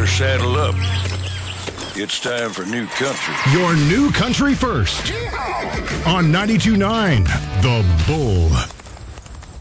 saddle up. It's time for New Country. Your new country first. On 92.9 The Bull.